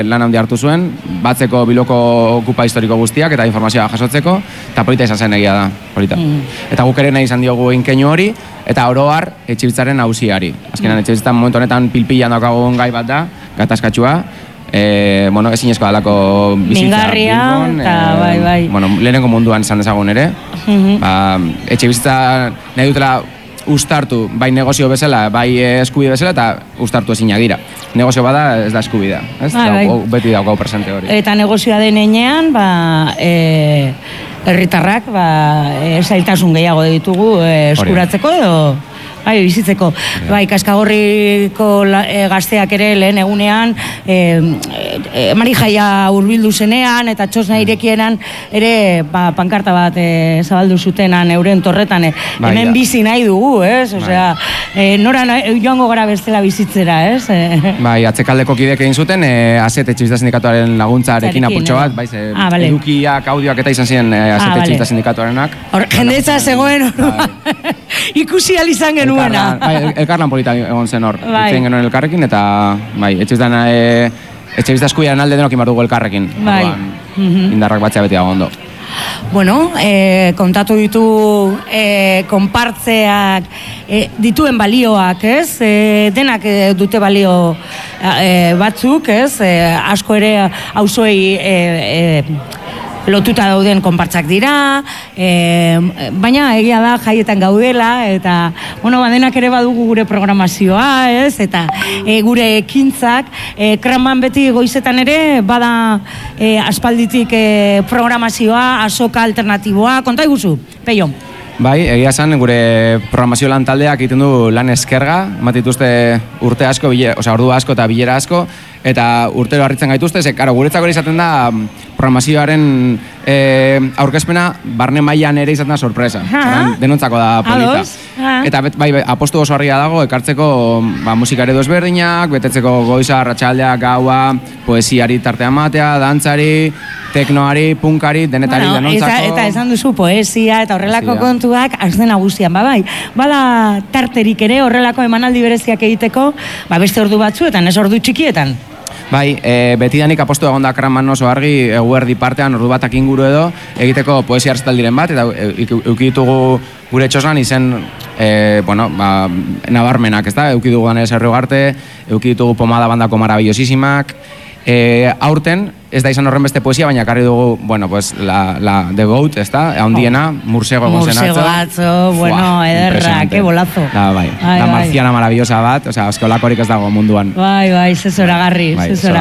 lan handi hartu zuen, batzeko Bilboko okupa historiko guztiak eta informazioa jasotzeko, eta polita izan zen egia da, polita. Eta guk ere nahi izan diogu einkeinu hori, eta oroar etxebizitzaren nagusiari. Azkenan etxebizitzan momentu honetan pilpilan daukagun gai bat da, gatazkatsua, ezinezko dalako bizitza mingarria, eta bai. Lehenengo munduan izan dezagun ere. Etxebizitza nahi dutela ustartu, bai negozio bezala, bai eskubide bezala, eta ustartu ezinak dira. Negozio bada ez da eskubidea, ez? Beti daukau presente hori. Eta negozioa den enean, herritarrak zailtasun gehiago ditugu eskuratzeko edo bizitzeko. Kaskagorriko gazteak ere lehen egunean Marijaia hurbildu zenean eta txosna irekienan ere pankarta bat zabaldu zutenan euren torretan hemen bizi nahi dugu, ez? Osea, nora joango gara bestela bizitzera, ez? Atzekaldeko kideek egin zuten Azet Etxebizitza Sindikatuaren laguntzarekin apurtxo bat, edukiak, audioak eta izan ziren Azet Etxebizitza Sindikatuarenak. Jendetza zegoen ikusi alizan genuen. Elkarlan polita egon zen hor, itzen genuen elkarrekin, eta etxebizitza eskubiaren alde denok inbardugu elkarrekin. Indarrak batzea beti dago ondo. Kontatu ditu konpartzeak dituen balioak, ez? Denak dute balio batzuk, ez? Asko ere auzoei lotuta dauden konpartzak dira, baina egia da jaietan gaudela, eta denak ere badugu gure programazioa, ez? Eta gure ekintzak, Kranman beti goizetan ere bada aspalditik programazioa, azoka alternatiboa, konta iguzu, Peio? Egia esan, gure programazio lan taldeak egiten du lan eskerga, matituzte urte asko, ordu asko eta bilera asko, eta urtero harritzen gaituzte, guretzako ere izaten da programazioaren aurkezpena barne mailan ere izaten da sorpresa. Denontzako da polita. Eta apostu oso harria dago, ekartzeko musika eredu ezberdinak, betetzeko goiza, arratsaldeak, gaua, poesiari tartea matea, dantzari, teknoari, punkari, denetari, denontzako. Eta esan duzu poesia eta horrelako kontuak azten nagusian, bada tarterik ere horrelako emanaldi bereziak egiteko, beste ordu batzuetan, ez ordu txikietan. Betidanik apostu egon da Kranman oso argi, eguerdi partean, ordu batak inguru edo, egiteko poesia arzitaldiren bat, eta eukitugu gure txosnan izen, nabarmenak, ez da? Eukitugu Danez Herriugarte, eukitugu Pomada bandako maravillosísimak, aurten, ez da izan horren beste poesia, baina karri dugu, The Goat, ez da? Handiena, Mursego egon zen atzo, ederra, que bolazo. La marciana maravillosa bat, asko lakorik ez dago munduan. Zezoragarri.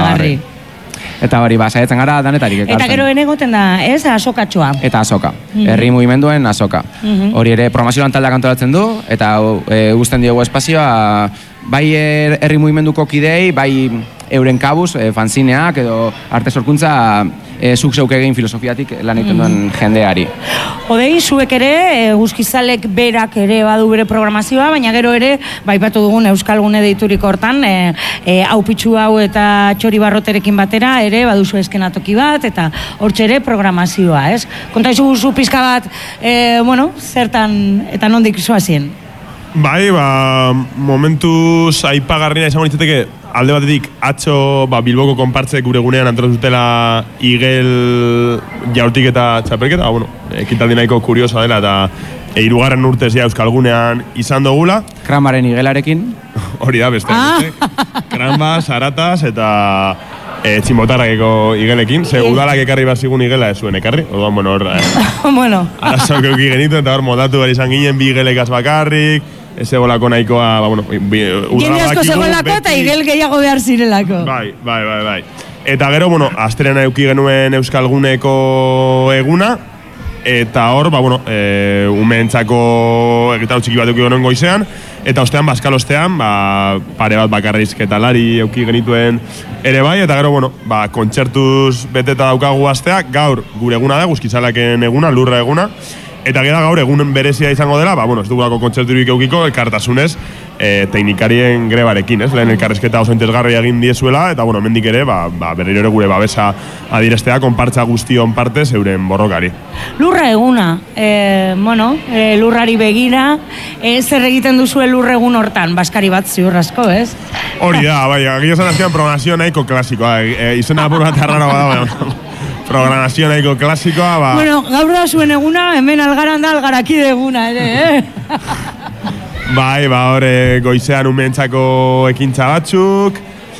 Eta hori, saietzen gara danetarik ekartzen. Eta gero egoten da, ez, azokatxoa. Eta azoka, herri mugimenduen azoka. Hori ere, programazio lan taldeak antolatzen du, eta guztien diogu espazioa, bai herri mugimenduko kidei, bai euren kabuz, fanzineak edo arte sorkuntza zuk zeuk egin filosofiatik lan egiten duen jendeari. Odei, zuek ere, guzkizalek berak ere badu bere programazioa, baina gero ere, baipatu dugun Euskal Gune deiturik hortan, haupitxu hau eta txori barroterekin batera, ere baduzu eskenatoki bat, eta hortxe ere programazioa, ez? Kontaizu zu pizka bat, zertan eta nondik zoazien? Momentuz aipagarrina izango nintzateke, alde batetik atzo Bilboko konpartzek gure gunean antolatu zutela igel jaurtik eta txapelketa, ekitaldi nahiko kuriosa dela eta 3. urtez Euskal Gunean izan dugula. Kranbaren igelarekin. Hori da, beste. Kranba, Saratas eta txinbotarrakeko igelekin. Udalak ekarri bat zigun igela ez zuen ekarri. Orduan, hor arazoak euki genitu eta hor modatu behar izan ginen bi igelekaz bakarrik. Ez egolako nahikoa, jende asko zegoelako eta igel gehiago behar zirelako. Bai. Eta gero, asterena euki genuen Euskal Guneko eguna, eta hor, umeentzako egitarau txiki bat euki genuen goizean, eta ostean, baskalostean, pare bat bakarrizketalari euki genituen ere bai, eta gero, kontzertuz beteta daukagu astea, gaur gure eguna da, guzkitzalaken eguna, lurra eguna, Eta gero gaur egun berezia izango dela, ez dugulako kontzerturik eukiko, elkartasunez, teknikarien grebarekin, ez? Lehen elkarrezketa oso interesgarria egin diezuela, eta mendik ere, berriro ere gure babesa adirestea, konpartza guztion partez euren borrokari. Lurra eguna, lurrari begira, zer egiten duzu lurra egun hortan, baskari bat ziur asko, ez? Hori da, gio zan azkean programazio nahiko klasikoa, izena apur bat arrara programazio nahiko klasikoa, gaur da zuen eguna, hemen algaran da algarakide eguna, ere, hor goizean umentzako ekintza batzuk,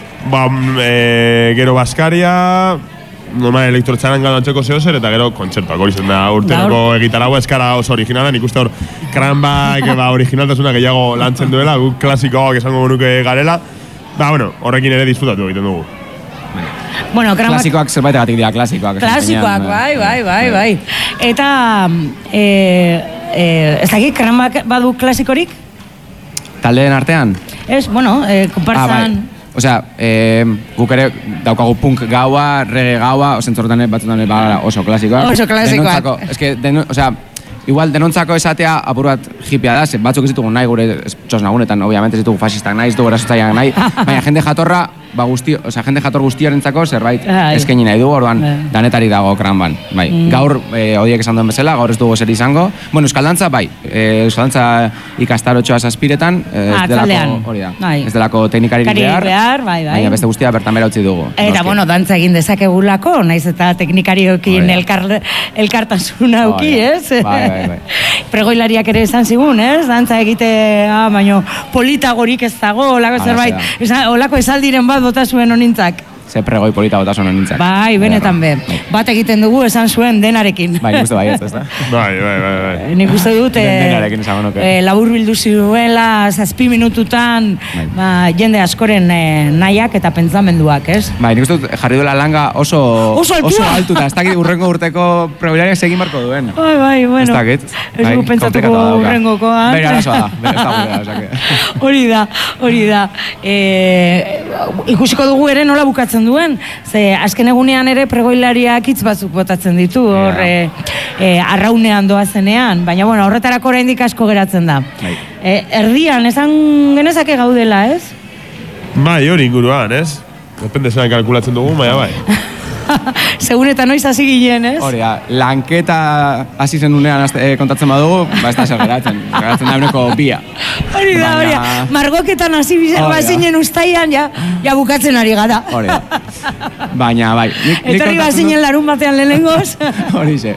gero baskaria, normal elektrotxaran gano antzeko zehozer, eta gero kontzertuak hori zen da urteneko egitaragua eskara oso originala, nik uste hor kranbak originaltasuna gehiago lantzen duela, guk klasikoak esango genuke garela, horrekin ere disfrutatu egiten dugu. Klasikoak zerbaitegatik dira, klasikoak. Klasikoak, bai. Eta, ez dakit, kranbak badu klasikorik? Taldeen artean? Ez, konpartzan... Osea, guk ere daukagu punk gaua, reggae gaua, zentzortan batzutan oso klasikoak. Oso klasikoak. Igual denontzako esatea apur bat hipia da, batzuk ez ditugu nahi gure txosnagunetan, obviamente ez ditugu fasistak nahi, ez ditugu erasotzaileak nahi, baina jende jatorra, jende jator guztiorentzako zerbait eskaini nahi dugu, orduan danetari dago kranban. Gaur, hodiek esan duen bezala, gaur ez dugu zer izango. Euskaldantza, Euskaldantza ikastarotxoa zazpiretan, ez delako teknikarik behar, baina beste guztia bertan bera utzi dugu. Eta, dantza egin dezakegulako, naiz eta teknikariokin elkartasuna auki, ez? Pregoilariak ere esan zigun, ez? Dantza egite, baina politagorik ez dago, olako zerbait, olako esaldiren bat bota zuen honintzak. Ze pregoi polita bota zuen honintzak. Benetan be. Bat egiten dugu esan zuen denarekin. Nik uste ez da? Bai. Nik uste dut, labur bildu ziruela, 7 minututan, jende askoren nahiak eta pentsamenduak, ez? Nik uste dut jarri duela langa oso altuta, ez dakit urrengo urteko pregoilariak segin barko duen. Bai, bueno. Ez dakit. Ez gu pentsatuko urrengokoa. Bera arazoa da, hori da. Ikusiko dugu ere nola bukatzen duen, ze azken egunean ere pregoilariak hitz batzuk botatzen ditu, hor arraunean doazenean, baina horretarako oraindik asko geratzen da. Erdian, esan genezake gaudela, ez? Hori inguruan, ez? Depende zelan kalkulatzen dugu, bai. Segun eta noiz hasi ginen, ez? Hori da, lanketa hasi zen unean kontatzen badugu, ez da zer geratzen da uneko bia. Hori da, margoketan hasi bazinen ustaian, ja bukatzen ari gara. Hori da, baina, bai. Etorri bazinen larun batean lehenengoz. Hori ze.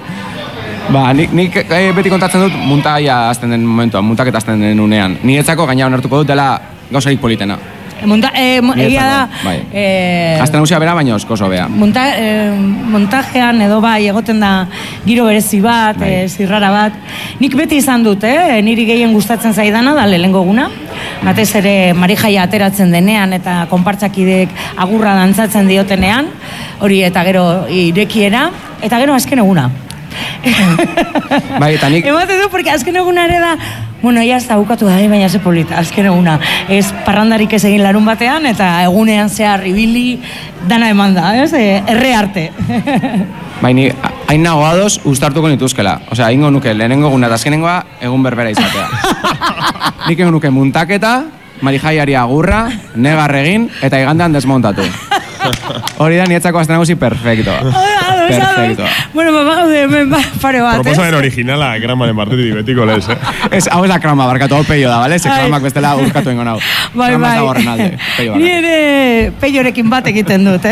Nik beti kontatzen dut muntaia azten den momentuan, muntaketa azten den unean. Niretzako gaina onartuko dut dela gauzarik politena. Egia da... Azten hausia bera, baina oso bea. Montajean edo egoten da giro berezi bat, zirrara bat. Nik beti izan dut, niri gehien gustatzen zaidana da lehengo guna. Batez ere Marijaia ateratzen denean eta konpartzakidek agurra dantzatzen diotenean. Hori eta gero irekiera, eta gero azken eguna. Eta nik... Ematen du, porque azken eguna ere da... Ja ez da bukatu da, baina ze polita, azken eguna. Ez parrandarik ez egin larun batean, eta egunean zehar ibili dana eman da, ez? Erre arte. Ni hain nago ados ustartuko nituzkela. Osea, ingo nuke lehenengo eguna eta azkenengoa egun berbera izatea. Nik ingo nuke muntaketa, Marijaiari agurra, negar egin, eta igandean desmontatu. Hori da nietzako azten nagusi perfecto. Perfecto. Pare bat, proposamen originala, kranbaren partetik betiko lez, hau ez da kranba, barkatu, hau peio da, bale? Ze kranbak bestela urkatu ingo nau. Kranba ez da horren alde, peio barkatu. Ni ere peiorekin bat egiten dut,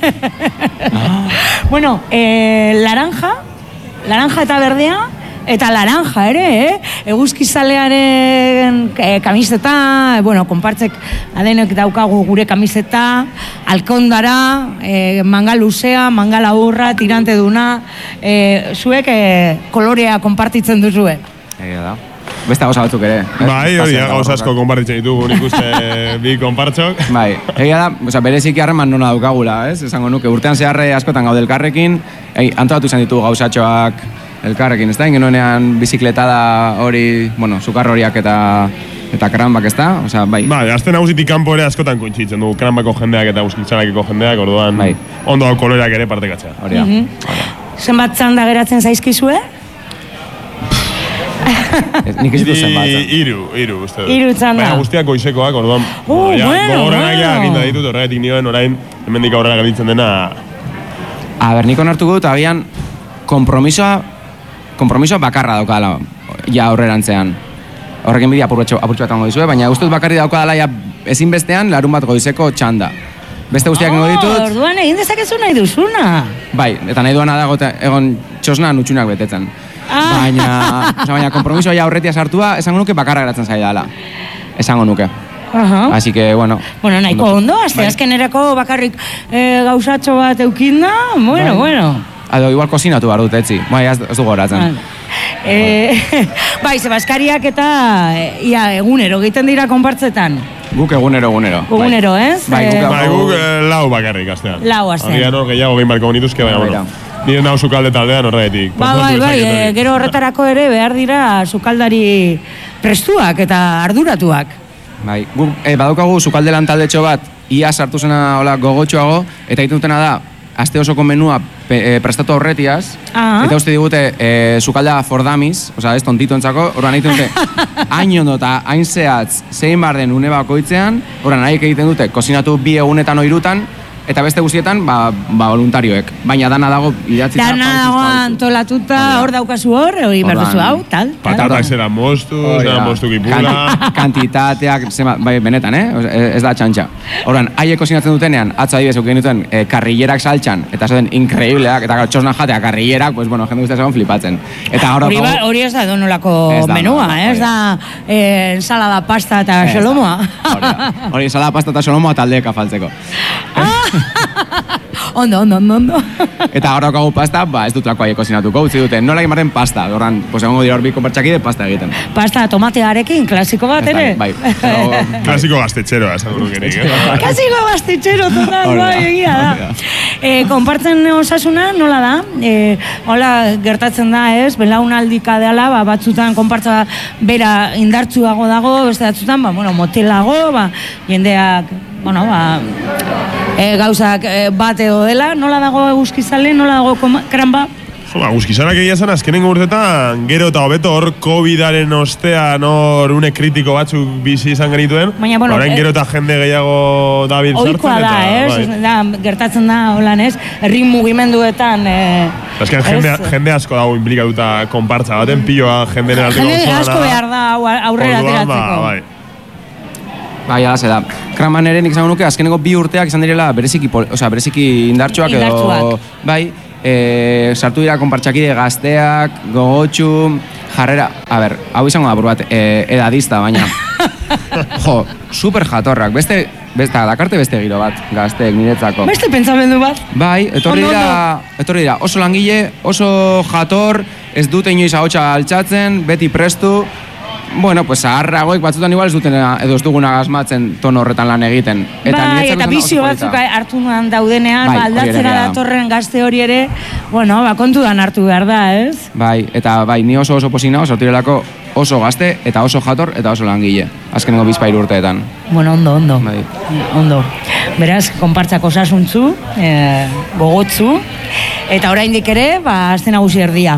laranja eta berdea, eta laranja ere, eguzkizalearen kamiseta, konpartzek adenek daukagu gure kamiseta, alkondara, manga luzea, manga laburra, tirante duna, zuek kolorea konpartitzen duzue. Egia da. Beste gauza batzuk ere. Hori da, gauza asko konpartitzen ditugu, nik uste bi konpartxok. Egia da, bereziki harreman nona daukagula, ez? Esango nuke, urtean zeharre askotan gaude elkarrekin, antolatu izan ditugu gauzatxoak elkarrekin, ez da? Ingenoenean bizikletada hori, sukar horiak eta kranbak, ez da? Azten nagusitik kanpo ere askotan kointzitzen dugu, kranbako jendeak eta guzkitzalakiko jendeak, orduan ondo hau koloreak ere partekatzea. Hori da. Zenbat txanda geratzen zaizkizue? Nik ez dituz zenbatzen. Iru, uste dut. Hiru txanda. Baina guztiak goizekoak, orduan. Gogorrenak eginda ditut horregatik nioen, orain, hemendik aurrera gelditzen dena. Nik onartuko dut, agian, kompromisoa bakarra daukala, ja aurrerantzean. Horrekin bidea apurtxo bat ongo dizue, baina guztut bakarri daukadala ja ezinbestean larun bat goizeko txanda. Beste guztiak nengo ditut. Orduan egin dezakezu nahi duzuna. Bai, eta nahi duana dago egon txosna nutxunak betetzen. Baina kompromisoa ja aurretia sartua, esango nuke bakarra geratzen zaidala. Esango nuke. Así que, bueno. Bueno, nahiko ondo, azkenerako bakarrik gauzatxo bat eukinda, bueno. Ado, igual kozinatu behar dut, etzi. Bai, ez du goratzen. Bai, Sebaskariak eta ia egunero egiten dira konpartzetan. Guk egunero. Egunero, ez? Bai, guk lau bakarrik astean. Lau astean. Agian hor gehiago gehin barko genituzke, baina, bueno. Nire nau sukalde taldean horretik. Bai, gero horretarako ere behar dira sukaldari prestuak eta arduratuak. Bai, guk badaukagu sukaldelan taldetxo bat, ia sartu zena hola gogotxoago, eta egiten dutena da, aste osoko menua prestatu aurretiaz, eta uste digute sukaldea for dummies, oza, ez tontito entzako, horren egiten dute, hain ondo eta hain zehatz, zein bar den une bakoitzean, horren nahiek egiten dute, kozinatu 2 egunetan o 3, eta beste guztietan, voluntarioek. Baina dana dago idatzita. Dana dago antolatuta, hor daukazu hor, hori berduzu hau, tal. Patatak zera mostu kipula. Kantitateak, bai, benetan, ez da txantxa. Horren, haiek kozinatzen dutenean, atzo adibidez egin duten, karrillerak saltxan, eta zoden inkreibleak, eta txosna jatea karrillerak, pues bueno, jende guztia zegoen flipatzen. Hori ez da donolako menua, ez da ensalada pasta eta xolomoa. Hori, ensalada pasta eta xolomoa taldeek afaltzeko. Ondo. Eta gaur daukagu pasta, ez dut lako haiek kozinatuko, utzi dute, nola egin pasta, horran, egongo dira hor biko pertsakide pasta egiten. Pasta tomatearekin, klasiko bat, ere? Bai. Klasiko gaztetxeroa, esan dukenik. Klasiko gaztetxero, total, bai, egia da. Konpartzen osasuna, nola da? Hola, gertatzen da, ez? Belaunaldika deala, batzutan konpartza bera indartsuago dago, beste batzutan, motelago, jendeak, gauzak bate edo dela, nola dago eguzkizale, nola dago kranba? Eguzkizanak egia zen, azkenengo urtetan, gero eta hobeto hor COVID-aren ostean hor une kritiko batzuk bizi izan genituen, orain gero eta jende gehiago dabil sartzen. Ohikoa da, ez? Gertatzen da, holan ez, herri mugimenduetan. Azken jende asko dago implikatuta konpartza baten, piloa jende neralteko jende asko behar da aurrera ateratzeko. Bai, ala da. Kranban ere nik izango nuke, azkeneko 2 urteak izan direla bereziki indartsuak edo... Bai, sartu dira konpartxakide gazteak, gogotxu, jarrera... hau izango da bat, edadista, baina... super jatorrak, dakarte beste giro bat, gazteek niretzako. Beste pentsamendu bat? Bai, etorri dira, oso langile, oso jator, ez dute inoiz ahotsa altxatzen, beti prestu... Bueno, pues zaharragoek batzutan igual ez duten edo ez duguna asmatzen tono horretan lan egiten. Bai, eta bizio batzuk hartu nuan daudenean, aldatzera datorren gazte hori ere, kontudan hartu behar da, ez? Bai, eta ni oso posina, sortirelako oso gazte eta oso jator eta oso langile. Azkenengo 2 urteetan. Bueno, ondo. Bai. Ondo. Beraz, konpartzako osasuntzu, gogotzu, eta oraindik ere, azte nagusi erdia.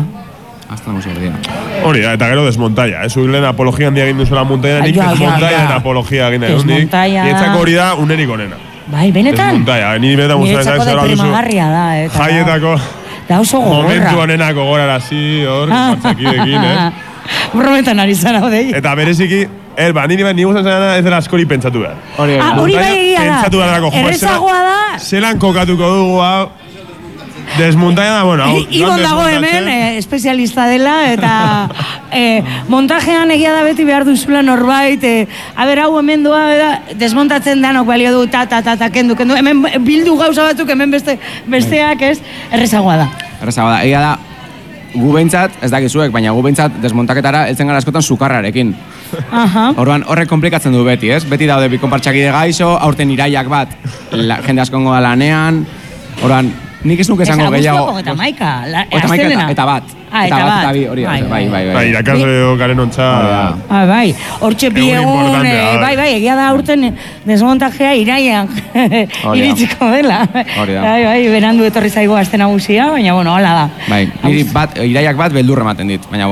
Hori da, eta gero desmontaia. Zuhilen apologia handia egin duzuela montaia, nik desmontaia eta apologia egin duzu. Nietzako hori da unerik onena. Bai, benetan? Desmontaia, nire benetan Niretzako de primagarria da. Jaietako momentu onenako gorarazi, hor, partzakidekin, Brometan ari zara, odei. Eta bereziki, nire guztan zara ez dela askori pentsatu behar. Hori bai egia da. Errezagoa da. Zelan kokatuko dugu, desmontaia da, Ibon dago hemen, espezialista dela, eta montajean egia da beti behar duzula norbait, hau hemen doa, desmontatzen danok balio du, kendu, hemen bildu gauza batzuk, hemen besteak ez, errezagoa da. Egia da, gu behintzat, ez dakizuek, baina gu behintzat desmontaketara heltzen gara askotan sukarrarekin. Orduan, horrek komplikatzen du beti, ez? Beti daude bi konpartxakide gaixo, aurten iraiak bat, jende askongo da lanean, orduan, nik ez nuke esango gehiago... Eta maika, eta bat. Eta bi hori, bai. Irakasle garen ontsa... Bai, hortxe bi egun, bai, egia da urten desmontajea iraian iritsiko dela. Bai, berandu etorri zaigo azte nagusia, baina, hola da. Bai, niri iraiak bat beldurra ematen dit, baina,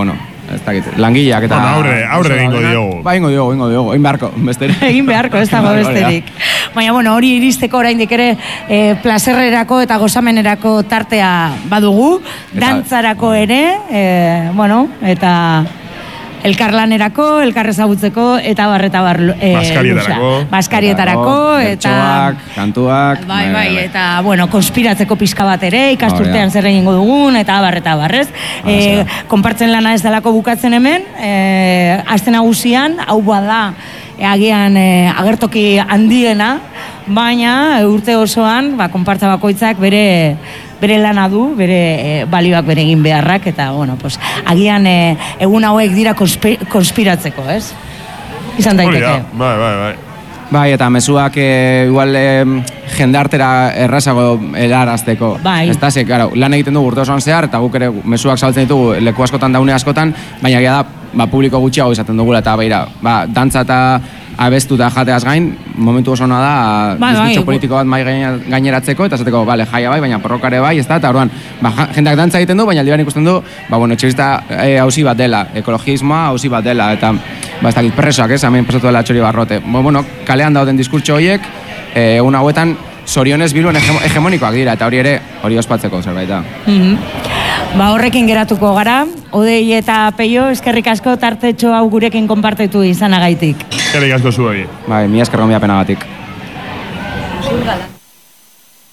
ez dakit, langileak eta... Aurre egingo diogu. Ba, egingo diogu, egin beharko, besterik. Egin beharko, ez dago besterik. Baina, bueno, hori iristeko oraindik ere plazerrerako eta gozamenerako tartea badugu, dantzarako ere, bueno, eta... elkarlanerako, elkarrezagutzeko, eta bar. Baskarietarako, eta... Bertsoak, kantuak... Bai, eta, bueno, konspiratzeko pixka bat ere, ikasturtean zer egingo dugun, eta barrez. Konpartzen lana ez dalako bukatzen hemen, aste nagusian, hau bada, agian agertoki handiena, baina urte osoan, konpartza bakoitzak bere lana du, bere balioak bere egin beharrak, eta, bueno, pues, agian egun hauek dira konspiratzeko, ez? Izan daiteke. Bai. Bai, eta mezuak igual jendartera errazago helarazteko. Bai. Ez da, lan egiten dugu urte osoan zehar, eta guk ere mezuak zabaltzen ditugu leku askotan, daune askotan, baina gira da, publiko gutxiago izaten dugula, eta dantza eta abestu eta jateaz gain, momentu oso ona da diskurtso politiko bat mai gaineratzeko, eta esateko, jaia bai, baina porrokare bai, ez da, eta orduan, jendeak dantza egiten du, baina aldiban ikusten du, etxebizta hausi bat dela, ekologismoa hausi bat dela, eta ez dakit presoak, hemen pasatu dela Txori Barrote. Kalean dauden diskurtso horiek, egun hauetan, zorionez Bilbon hegemonikoak dira, eta hori ere, hori ospatzeko zerbait da. Horrekin geratuko gara, Odei eta Peio, eskerrik asko tartetxo hau gurekin konpartitu izanagaitik. Eskerrik asko zuei. Bai, mila eskergo mila penagatik.